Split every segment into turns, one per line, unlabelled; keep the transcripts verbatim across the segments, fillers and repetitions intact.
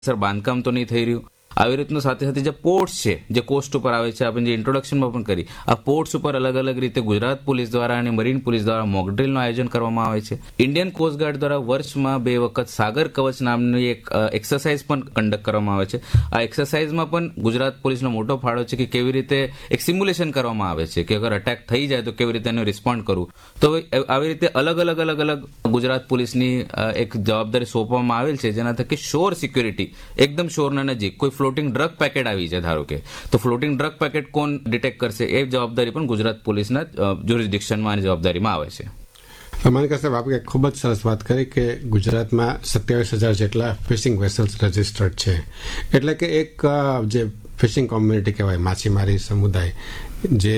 Sir બાંધકામ તો નહીં થઈ રહ્યું. આવી રીતનું સાથે સાથે જે પોર્ટ્સ છે, જે કોસ્ટ ઉપર આવે છે, આપણે જે ઇન્ટ્રોડક્શનમાં પણ કરી, આ પોર્ટ્સ ઉપર અલગ અલગ રીતે ગુજરાત પોલીસ દ્વારા અને મરીન પોલીસ દ્વારા મોક ડ્રીલનું આયોજન કરવામાં આવે છે. ઇન્ડિયન કોસ્ટગાર્ડ દ્વારા વર્ષમાં બે વખત સાગર કવચ નામની એક એક્સરસાઇઝ પણ કન્ડક્ટ કરવામાં આવે છે. આ એક્સરસાઇઝમાં પણ ગુજરાત પોલીસનો મોટો ફાળો છે કે કેવી રીતે એક સિમ્યુલેશન કરવામાં આવે છે કે અગર અટેક થઈ જાય તો કેવી રીતે એનો રિસ્પોન્ડ કરવું. તો આવી રીતે અલગ અલગ અલગ અલગ ગુજરાત પોલીસની એક જવાબદારી સોંપવામાં આવેલ છે, જેના થકી શોર સિક્યુરિટી એકદમ શોરના નજીક કોઈ ફ્લોટિંગ ડ્રગ પેકેટ આવી જાય ધારો કે, તો ફ્લોટિંગ ડ્રગ પેકેટ કોણ ડિટેક્ટ કરશે એ જવાબદારી પણ ગુજરાત પોલીસના જ્યુરિસડિક્શનમાં અને જવાબદારીમાં આવે છે.
માનકર સાહેબ, આપણે ખૂબ જ સરસ વાત કરી કે ગુજરાતમાં સત્યાવીસ હજાર જેટલા ફિશિંગ વેસલ્સ રજિસ્ટર્ડ છે. એટલે કે એક જે ફિશિંગ કોમ્યુનિટી કહેવાય, માછીમારી સમુદાય, જે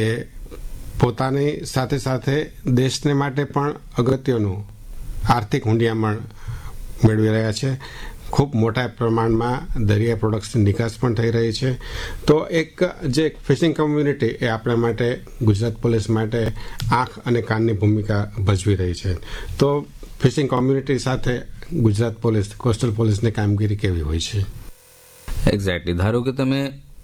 પોતાની સાથે સાથે દેશને માટે પણ અગત્યનું આર્થિક હુંડિયામણ મેળવી રહ્યા છે. ખૂબ મોટા પ્રમાણમાં દરિયા પ્રોડક્ટ્સની નિકાસ પણ થઈ રહી છે. તો એક જે ફિશિંગ કમ્યુનિટી એ આપણા માટે, ગુજરાત પોલીસ માટે આંખ અને કાનની ભૂમિકા ભજવી રહી છે. તો ફિશિંગ કોમ્યુનિટી સાથે ગુજરાત પોલીસ, કોસ્ટલ પોલીસની કામગીરી કેવી હોય છે?
એક્ઝેક્ટલી. ધારો કે તમે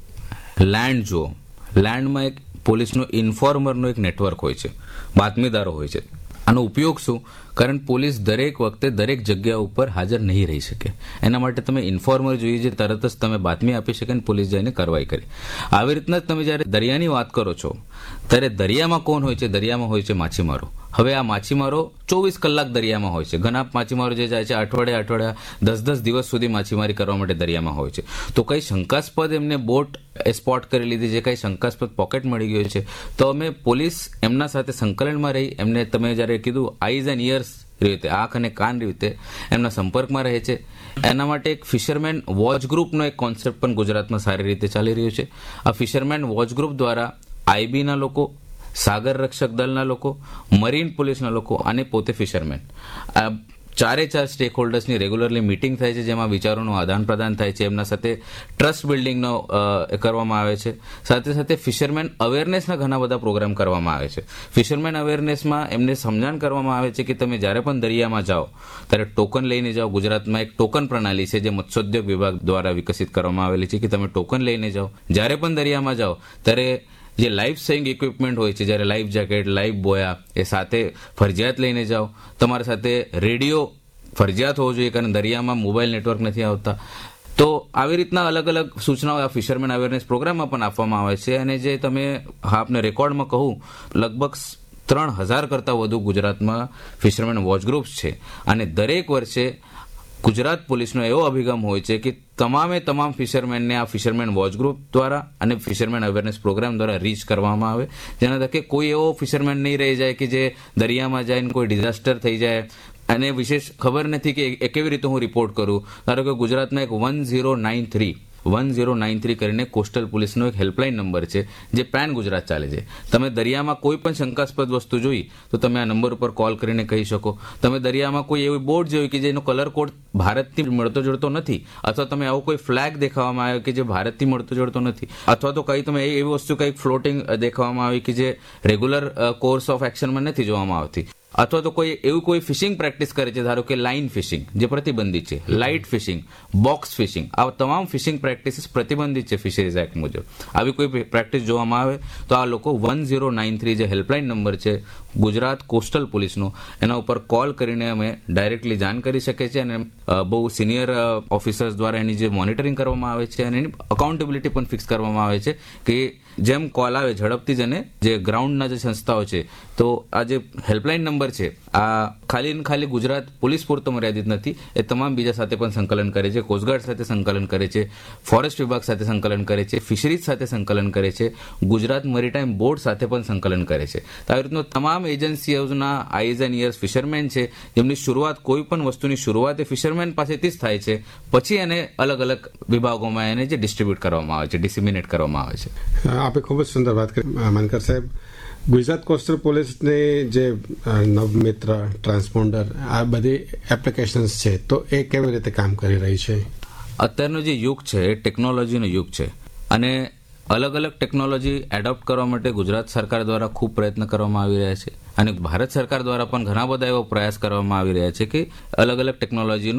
લેન્ડ જુઓ, લેન્ડમાં એક પોલીસનો ઇન્ફોર્મરનો એક નેટવર્ક હોય છે, બાતમીદારો હોય છે. આનો ઉપયોગ શું? કારણ પોલીસ દરેક વખતે દરેક જગ્યા ઉપર હાજર નહીં રહી શકે, એના માટે તમે ઇન્ફોર્મર જોઈએ છે, તરત જ તમે બાતમી આપી શકે અને પોલીસ જઈને કાર્યવાહી કરી. આવી રીતના જ તમે જ્યારે દરિયાની વાત કરો છો ત્યારે દરિયામાં કોણ હોય છે? દરિયામાં હોય છે માછીમારો. હવે આ માછીમારો ચોવીસ કલાક દરિયામાં હોય છે. ઘણા માછીમારો જે જાય છે અઠવાડિયા અઠવાડિયા દસ દસ દિવસ સુધી માછીમારી કરવા માટે દરિયામાં હોય છે. તો કઈ શંકાસ્પદ એમને બોટ સ્પોટ કરી લીધી છે, કઈ શંકાસ્પદ પોકેટ મળી ગયો છે, તો અમે પોલીસ એમના સાથે સંકલનમાં રહી, એમને તમે જ્યારે કીધું આઈઝ એન્ડ ઇયર્સ રીતે, આંખ અને કાન રીતે એમના સંપર્કમાં રહે છે. એના માટે એક ફિશરમેન વોચ ગ્રુપનો એક કોન્સેપ્ટ પણ ગુજરાતમાં સારી રીતે ચાલી રહ્યો છે. આ ફિશરમેન વોચ ગ્રુપ દ્વારા આઈબીના લોકો, સાગર રક્ષક દળના લોકો, મરીન પોલીસના લોકો અને પોતે ફિશરમેન, આ ચારે ચાર સ્ટેક હોલ્ડર્સની રેગ્યુલરલી મિટિંગ થાય છે, જેમાં વિચારોનું આદાન પ્રદાન થાય છે. એમના સાથે ટ્રસ્ટ બિલ્ડિંગનો કરવામાં આવે છે. સાથે સાથે ફિશરમેન અવેરનેસના ઘણા બધા પ્રોગ્રામ કરવામાં આવે છે. ફિશરમેન અવેરનેસમાં એમને સમજણ કરવામાં આવે છે કે તમે જ્યારે પણ દરિયામાં જાઓ ત્યારે ટોકન લઈને જાઓ. ગુજરાતમાં એક ટોકન પ્રણાલી છે જે મત્સ્યોદ્યોગ વિભાગ દ્વારા વિકસિત કરવામાં આવેલી છે કે તમે ટોકન લઈને જાઓ. જ્યારે પણ દરિયામાં જાઓ ત્યારે જે લાઈફ સેવિંગ ઇક્વિપમેન્ટ હોય છે, જ્યારે લાઈફ જેકેટ, લાઈફ બોયા એ સાથે ફરજિયાત લઈને જાઓ. તમારા સાથે રેડિયો ફરજિયાત હોવો જોઈએ, કારણ દરિયામાં મોબાઈલ નેટવર્ક નથી આવતા. તો આવી રીતના અલગ અલગ સૂચનાઓ આ ફિશરમેન અવેરનેસ પ્રોગ્રામમાં પણ આપવામાં આવે છે. અને જે તમે હા આપને રેકોર્ડમાં કહું, લગભગ ત્રણ હજાર કરતાં વધુ ગુજરાતમાં ફિશરમેન વોચ ગ્રુપ્સ છે. અને દરેક વર્ષે ગુજરાત પોલીસનો એવો અભિગમ હોય છે કે તમામે તમામ ફિશરમેનને આ ફિશરમેન વોચ ગ્રુપ દ્વારા અને ફિશરમેન અવેરનેસ પ્રોગ્રામ દ્વારા રીચ કરવામાં આવે, જેના થકી કોઈ એવો ફિશરમેન નહીં રહી જાય કે જે દરિયામાં જઈને કોઈ ડિઝાસ્ટર થઈ જાય અને વિશેષ ખબર નથી કે એ કેવી રીતે હું રિપોર્ટ કરું. ધારો કે ગુજરાતમાં એક one zero nine three one zero nine three કરીને કોસ્ટલ પોલીસનો એક હેલ્પલાઇન નંબર છે, જે પેન ગુજરાત ચાલે છે. તમે દરિયામાં કોઈ પણ શંકાસ્પદ વસ્તુ જોઈ તો તમે આ નંબર ઉપર કોલ કરીને કહી શકો. તમે દરિયામાં કોઈ એવી બોટ જોઈ કે જેનો કલર કોડ ભારતથી મળતો જોડતો નથી, અથવા તમે આવો કોઈ ફ્લેગ દેખાવામાં આવ્યો કે જે ભારતથી મળતો જોડતો નથી, અથવા તો કઈ તમે એવી વસ્તુ કંઈક ફ્લોટિંગ દેખાવામાં આવી કે જે રેગ્યુલર કોર્સ ઓફ એક્શનમાં નથી જોવામાં આવતી, અથવા તો કોઈ એવું કોઈ ફિશિંગ પ્રેક્ટિસ કરે છે, ધારો કે લાઇન ફિશિંગ જે પ્રતિબંધિત છે, લાઇટ ફિશિંગ, બોક્સ ફિશિંગ, આ તમામ ફિશિંગ પ્રેક્ટિસીસ પ્રતિબંધિત છે ફિશરીઝ એક્ટ મુજબ. આવી કોઈ પ્રેક્ટિસ જોવામાં આવે તો આ લોકો વન ઝીરો નાઇન થ્રી જે હેલ્પલાઇન નંબર છે ગુજરાત કોસ્ટલ પોલીસનો, એના ઉપર કોલ કરીને અમે ડાયરેક્ટલી જાણ કરી શકીએ છીએ. અને બહુ સિનિયર ઓફિસર્સ દ્વારા એની જે મોનિટરિંગ કરવામાં આવે છે અને એની અકાઉન્ટેબિલિટી પણ ફિક્સ કરવામાં આવે છે કે જેમ કોલ આવે ઝડપથી જ, અને જે ગ્રાઉન્ડના જે સંસ્થાઓ છે, તો આ જે હેલ્પલાઇન નંબર છે આ ખાલી ને ખાલી ગુજરાત પોલીસ પૂરતો મર્યાદિત નથી, એ તમામ બીજા સાથે પણ સંકલન કરે છે. કોસ્ટગાર્ડ સાથે સંકલન કરે છે, ફોરેસ્ટ વિભાગ સાથે સંકલન કરે છે, ફિશરીઝ સાથે સંકલન કરે છે, ગુજરાત મેરીટાઈમ બોર્ડ સાથે પણ સંકલન કરે છે. તો આવી રીતનું તમામ એજન્સીઓના આઈઝ એન્ડ ઇયર્સ ફિશરમેન છે, જેમની શરૂઆત કોઈ પણ વસ્તુની શરૂઆત એ ફિશરમેન પાસેથી જ થાય છે, પછી એને અલગ અલગ વિભાગોમાં એને જે ડિસ્ટ્રીબ્યુટ કરવામાં આવે છે, ડિસિમિનેટ કરવામાં આવે છે.
આપણે ખૂબ જ સુંદર વાત કરી માનકર સાહેબ. ગુજરાત કોસ્ટલ પોલીસની જે નવમિત્ર, ટ્રાન્સપોન્ડર, આ બધી એપ્લિકેશન્સ છે, તો એ કેવી રીતે કામ કરી રહી છે?
અત્યારનો જે યુગ છે એ ટેકનોલોજીનો યુગ છે, અને અલગ અલગ ટેકનોલોજી એડોપ્ટ કરવા માટે ગુજરાત સરકાર દ્વારા ખૂબ પ્રયત્ન કરવામાં આવી રહ્યા છે. અને ભારત સરકાર દ્વારા પણ ઘણા બધા એવો પ્રયાસ કરવામાં આવી રહ્યા છે કે અલગ અલગ ટેકનોલોજીનો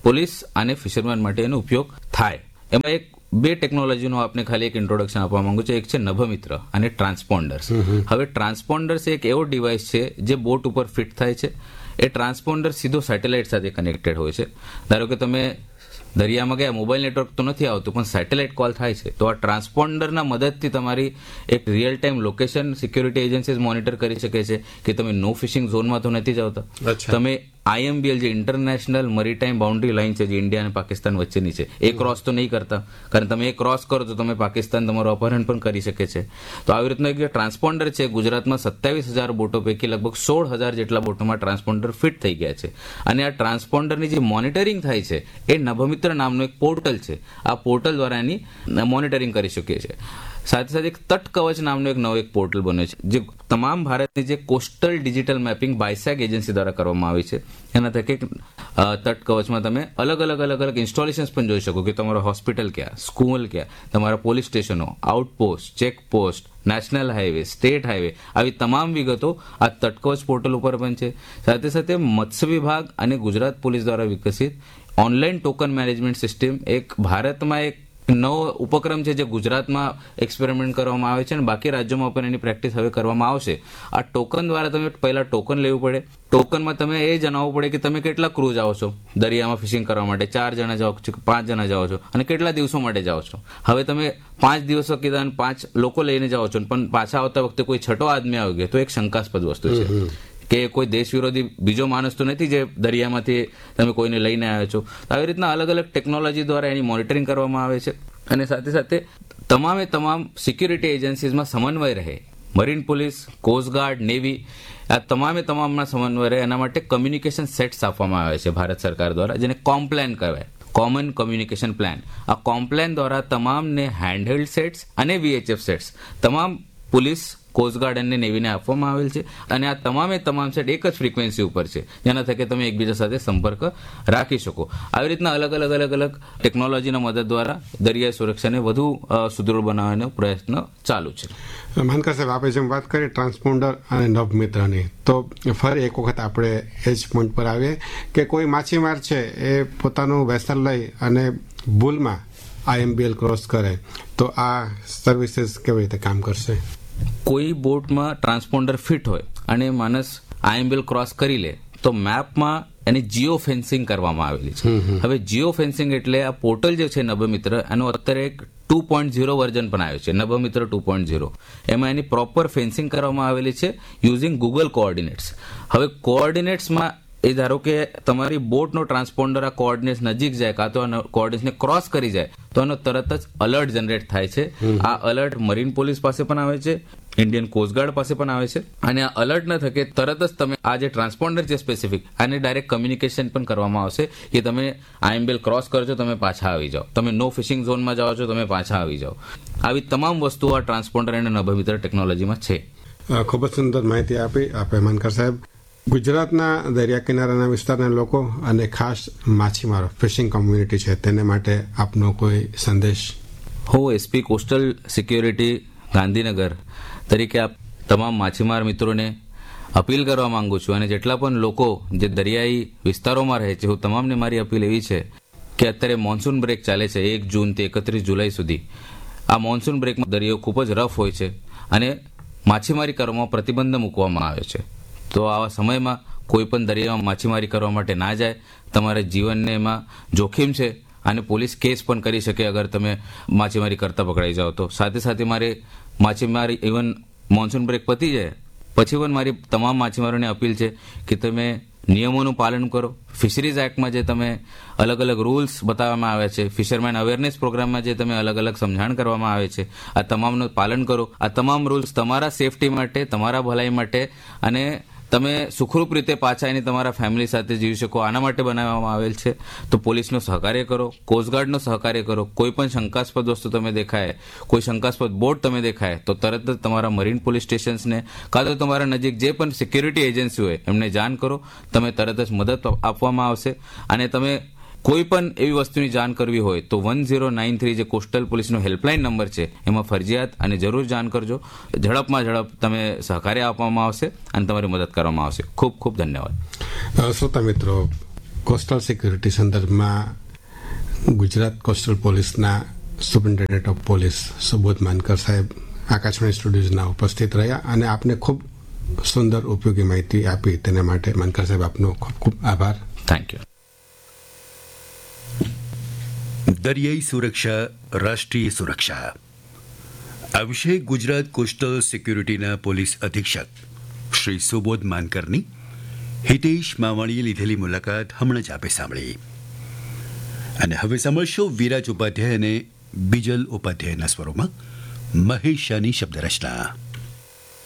પોલીસ અને ફિશરમેન માટે એનો ઉપયોગ થાય. એમાં એક બે ટેકનોલોજીનો આપને ખાલી એક ઇન્ટ્રોડક્શન આપવા માંગુ છું. એક છે નભમિત્ર અને ટ્રાન્સપોન્ડર્સ. હવે ટ્રાન્સપોન્ડર્સ એક એવો ડિવાઇસ છે જે બોટ ઉપર ફિટ થાય છે. એ ટ્રાન્સપોન્ડર સીધો સેટેલાઇટ સાથે કનેક્ટેડ હોય છે. ધારો કે તમે દરિયામાં ગયા, મોબાઈલ નેટવર્ક તો નથી આવતું પણ સેટેલાઇટ કોલ થાય છે, તો આ ટ્રાન્સપોન્ડરના મદદથી તમારી એક real time location security agencies monitor કરી શકે છે કે તમે નો ફિશિંગ ઝોનમાં તો નથી જતા. તમે આઈએમબીએલ જે ઇન્ટરનેશનલ મરીટાઈમ બાઉન્ડ્રી લાઇન છે જે ઇન્ડિયા અને પાકિસ્તાન વચ્ચેની છે એ ક્રોસ તો નહીં કરતા, કારણ તમે એ ક્રોસ કરો તો તમે પાકિસ્તાન તમારું અપહરણ પણ કરી શકે છે. તો આવી રીતનો એક જે ટ્રાન્સપોન્ડર છે, ગુજરાતમાં સત્તાવીસ હજાર બોટો પૈકી લગભગ સોળ હજાર જેટલા બોટોમાં ટ્રાન્સપોન્ડર ફિટ થઈ ગયા છે. અને આ ટ્રાન્સપોન્ડરની જે મોનિટરિંગ થાય છે એ નભમિત્ર નામનું એક પોર્ટલ છે. આ પોર્ટલ દ્વારા એની મોનિટરિંગ કરી શકીએ છીએ. સાથે સાથે એક તટ કવચ નામનો એક નવો એક પોર્ટલ બન્યો છે જે તમામ ભારતની જે coastal digital mapping BISAG agency દ્વારા કરવામાં આવી છે. એના થકી તટ કવચમાં તમે અલગ અલગ અલગ અલગ ઇન્સ્ટોલેશન્સ પણ જોઈ શકો કે તમારો હોસ્પિટલ ક્યાં, સ્કૂલ ક્યાં, તમારા પોલીસ સ્ટેશનો, outpost, checkpost, national highway, state highway, આવી તમામ વિગતો આ તટકવચ પોર્ટલ ઉપર પણ છે. સાથે સાથે મત્સ્ય વિભાગ અને ગુજરાત પોલીસ દ્વારા વિકસિત ઓનલાઈન ટોકન મેનેજમેન્ટ સિસ્ટમ એક ભારતમાં એક નવો ઉપક્રમ છે જે ગુજરાતમાં એક્સપેરિમેન્ટ કરવામાં આવે છે અને બાકી રાજ્યોમાં પણ એની પ્રેક્ટિસ હવે કરવામાં આવશે. આ ટોકન દ્વારા તમે પહેલા ટોકન લેવું પડે. ટોકનમાં તમે એ જણાવવું પડે કે તમે કેટલા ક્રૂ જાઓ છો દરિયામાં ફિશિંગ કરવા માટે, ચાર જણા જાઓ છો, પાંચ જણા જાઓ છો અને કેટલા દિવસો માટે જાઓ છો. હવે તમે પાંચ દિવસો કીધા અને પાંચ લોકો લઈને જાઓ છો પણ પાછા આવતા વખતે કોઈ છઠ્ઠો આદમી આવી ગયો તો એક શંકાસ્પદ વસ્તુ છે કે કોઈ દેશ વિરોધી બીજો માણસ તો નથી જે દરિયામાંથી તમે કોઈને લઈને આવ્યો છો. આવી રીતના અલગ અલગ ટેકનોલોજી દ્વારા એની મોનિટરિંગ કરવામાં આવે છે. અને સાથે સાથે તમામે તમામ સિક્યુરિટી એજન્સીઝમાં સમન્વય રહે. મરીન પોલીસ, કોસ્ટગાર્ડ, નેવી, આ તમામે તમામના સમન્વય રહે એના માટે કમ્યુનિકેશન સેટ્સ આપવામાં આવે છે ભારત સરકાર દ્વારા, જેને કોમ્પ્લાન કહેવાય, કોમન કમ્યુનિકેશન પ્લાન. આ કોમ્પ્લાન દ્વારા તમામને હેન્ડહેલ્ડ સેટ્સ અને વીએચએફ સેટ્સ તમામ પોલીસ, કોસ્ટગાર્ડ અને નેવીને આપવામાં આવેલ છે. અને આ તમામે તમામ સેટ એક જ ફ્રીક્વન્સી ઉપર છે જેના થકી તમે એકબીજા સાથે સંપર્ક રાખી શકો. આવી રીતના અલગ અલગ અલગ અલગ ટેકનોલોજીના મદદ દ્વારા દરિયાઈ સુરક્ષાને વધુ સુદૃઢ બનાવવાનો પ્રયત્ન ચાલુ છે.
માનકર સાહેબ, આપણે જેમ વાત કરી ટ્રાન્સપોન્ડર અને નભમિત્રની, તો ફરી એક વખત આપણે એ જ પોઈન્ટ પર આવીએ કે કોઈ માછીમાર છે એ પોતાનું વેસલ લઈ અને ભૂલમાં આઈએમબીએલ ક્રોસ કરે તો આ સર્વિસીસ કેવી રીતે કામ કરશે?
કોઈ બોટમાં ટ્રાન્સપોન્ડર ફિટ હોય અને માણસ આઈએમબીએલ ક્રોસ કરી લે તો મેપમાં એની જીઓ ફેન્સિંગ કરવામાં આવેલી છે. હવે જીઓ ફેન્સિંગ એટલે આ પોર્ટલ જે છે નભમિત્ર, એનો અત્યારે એક ટુ પોઈન્ટ ઝીરો વર્ઝન પણ આવ્યો છે, નભમિત્ર ટુ પોઈન્ટ ઝીરો. એમાં એની પ્રોપર ફેન્સિંગ કરવામાં આવેલી છે યુઝિંગ ગૂગલ કોઓર્ડિનેટ્સ. હવે કોઓર્ડિનેટ્સમાં એ ધારો કે તમારી બોટનો ટ્રાન્સપોન્ડર આ કોઓર્ડિનેટ્સ નજીક જાય કાં તો આ કોઓર્ડિનેટ્સને ક્રોસ કરી જાય તો એનો તરત જ અલર્ટ જનરેટ થાય છે. આ અલર્ટ મરીન પોલીસ પાસે પણ આવે છે, ઇન્ડિયન કોસ્ટગાર્ડ પાસે પણ આવે છે. અને આ અલર્ટ ન થકે તરત જ તમે આ જે ટ્રાન્સપોન્ડર છે સ્પેસિફિક, આને ડાયરેક્ટ કમ્યુનિકેશન પણ કરવામાં આવશે કે તમે આઈએમબીએલ ક્રોસ કરજો, તમે પાછા આવી જાઓ, તમે નો ફિશિંગ ઝોનમાં જાઓ છો, તમે પાછા આવી જાઓ. આવી તમામ વસ્તુઓ આ ટ્રાન્સપોન્ડર અને નભમિત્ર ટેકનોલોજીમાં છે.
ખૂબ જ સુંદર માહિતી આપી આપે માનકર સાહેબ. ગુજરાતના દરિયા કિનારાના વિસ્તારના લોકો અને ખાસ માછીમારો, ફિશિંગ કોમ્યુનિટી છે, તેને માટે આપનો કોઈ સંદેશ?
હું એસપી કોસ્ટલ સિક્યોરિટી ગાંધીનગર તરીકે આપ તમામ માછીમાર મિત્રોને અપીલ કરવા માંગુ છું અને જેટલા પણ લોકો જે દરિયાઈ વિસ્તારોમાં રહે છે, હું તમામને મારી અપીલ એવી છે કે અત્યારે મોન્સૂન બ્રેક ચાલે છે એક જૂનથી એકત્રીસ જુલાઈ સુધી. આ મોન્સૂન બ્રેકમાં દરિયો ખૂબ જ રફ હોય છે અને માછીમારી કરવામાં પ્રતિબંધ મૂકવામાં આવ્યો છે. તો આવા સમયમાં કોઈ પણ દરિયામાં માછીમારી કરવા માટે ના જાય. તમારા જીવનને એમાં જોખમ છે અને પોલીસ કેસ પણ કરી શકે અગર તમે માછીમારી કરતા પકડાઈ જાઓ તો. સાથે સાથે મારે માછીમારી ઇવન મોન્સૂન બ્રેક પતી જાય પછી પણ મારી તમામ માછીમારોને અપીલ છે કે તમે નિયમોનું પાલન કરો. ફિશરીઝ એક્ટમાં જે તમે અલગ અલગ રૂલ્સ બતાવવામાં આવ્યા છે, ફિશરમેન અવેરનેસ પ્રોગ્રામમાં જે તમે અલગ અલગ સમજણ કરવામાં આવે છે, આ તમામનું પાલન કરો. આ તમામ રૂલ્સ તમારા સેફટી માટે, તમારા ભલાઈ માટે અને તમે સુખરૂપ રીતે પાછા એની તમારા ફેમિલી સાથે જીવી શકો આના માટે બનાવવામાં આવેલ છે. તો પોલીસનો સહકાર્ય કરો, કોસ્ટગાર્ડનો સહકાર્ય કરો. કોઈ પણ શંકાસ્પદ વસ્તુ તમે દેખાય, કોઈ શંકાસ્પદ બોટ તમે દેખાય તો તરત જ તમારા મરીન પોલીસ સ્ટેશન્સને કાં તો તમારા નજીક જે પણ સિક્યુરિટી એજન્સી હોય એમને જાણ કરો. તમે તરત જ મદદ આપવામાં આવશે. અને તમે કોઈ પણ એવી વસ્તુની જાણ કરવી હોય તો વન ઝીરો નાઇન થ્રી જે કોસ્ટલ પોલીસનો હેલ્પલાઇન નંબર છે એમાં ફરજિયાત અને જરૂર જાણ કરજો. ઝડપમાં ઝડપ તમે સહકાર્ય આપવામાં આવશે અને તમારી મદદ કરવામાં આવશે. ખૂબ ખૂબ ધન્યવાદ.
શ્રોતા મિત્રો, કોસ્ટલ સિક્યુરિટી સંદર્ભમાં ગુજરાત કોસ્ટલ પોલીસના superintendent of police Subodh Mankar સાહેબ આકાશવાણી સ્ટુડિયોઝના ઉપસ્થિત રહ્યા અને આપને ખૂબ સુંદર ઉપયોગી માહિતી આપી તેના માટે માનકર સાહેબ આપનો ખૂબ ખૂબ આભાર.
Thank you.
દરિયાઈ સુરક્ષા રાષ્ટ્રીય સુરક્ષા આ વિશે ગુજરાત કોસ્ટલ સિક્યુરિટીના પોલીસ અધિક્ષક શ્રી સુબોધ માનકરની હિતેશ માવાણીએ લીધેલી મુલાકાત હમણાં જ આપે સાંભળી. અને હવે સાંભળશો વિરાજ ઉપાધ્યાય અને બીજલ ઉપાધ્યાયના સ્વરોમાં મહેશ શાહની શબ્દ રચના.